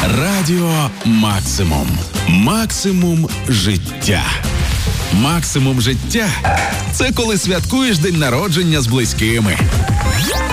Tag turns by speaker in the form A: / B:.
A: Радіо Максимум. Максимум життя. Максимум життя – це коли святкуєш день народження з близькими.